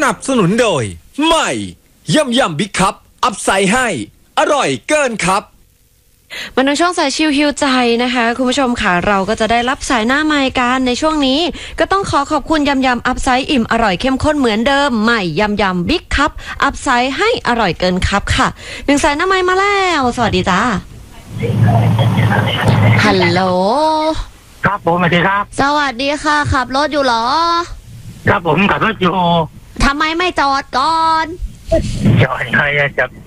นับสนุนโดยใหม่ย่ำบิ๊กคัพอัพไซด์ให้อร่อยเกินครับมาในช่วงสายชิลฮิวใจนะคะคุณผู้ชมค่ะเราก็จะได้รับสายหน้าไมค์กันในช่วงนี้ก็ต้องขอบคุณยำอัพไซด์อิ่มอร่อยเข้มข้นเหมือนเดิมใหม่ยำบิ๊กคัพอัพไซด์ให้อร่อยเกินครับค่ะหนึ่งสายหน้าไมค์มาแล้วสวัสดีจ้าฮัลโหลครับผมสวัสดีครับสวัสดีค่ะขับรถอยู่เหรอครับผมขับรถอยู่ทำไมไม่จอดก่อนจอดใครจะ